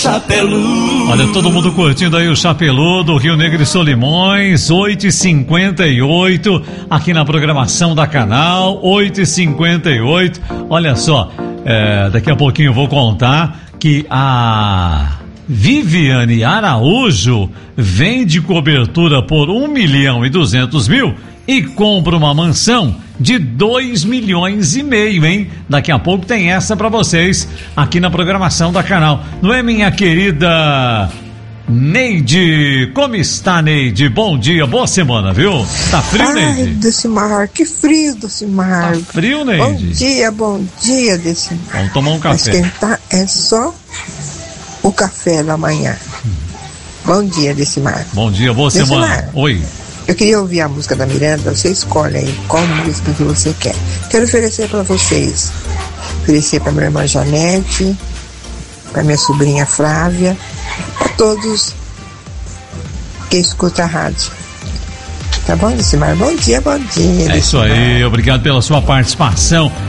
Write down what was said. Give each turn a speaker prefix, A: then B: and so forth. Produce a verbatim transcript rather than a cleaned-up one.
A: Chapeludo.
B: Olha, todo mundo curtindo aí o Chapeludo, Rio Negro e Solimões, oito e cinquenta e oito, aqui na programação da Canal, oito e cinquenta e oito. Olha só, é, daqui a pouquinho eu vou contar que a Viviane Araújo vende cobertura por um milhão e duzentos mil e compra uma mansão de dois milhões e meio, hein? Daqui a pouco tem essa pra vocês aqui na programação da Canal. Não é, minha querida Neide? Como está, Neide? Bom dia, boa semana, viu? Tá frio,
C: Ai,
B: Neide?
C: Decimar, que frio, Decimar.
B: Tá frio, Neide?
C: Bom dia, bom dia, Decimar.
B: Vamos tomar um
C: Vai
B: café.
C: esquentar é só o café da manhã. Bom dia, Decimar.
B: Bom dia, boa
C: Decimar,
B: semana. Oi.
C: eu queria ouvir a música da Miranda, você escolhe aí qual música que você quer. Quero oferecer para vocês. Oferecer para minha irmã Janete, para minha sobrinha Flávia, para todos que escutam a rádio. Tá bom, Decimar? Bom dia, bom dia.
B: É isso aí, obrigado pela sua participação.